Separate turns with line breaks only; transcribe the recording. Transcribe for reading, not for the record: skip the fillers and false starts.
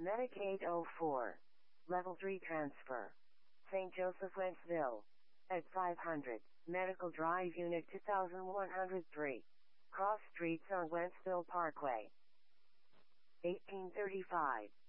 Medicaid 04. Level 3 transfer. St. Joseph, Wentzville. At 500, Medical Drive Unit 2103. Cross Streets on Wentzville Parkway. 1835.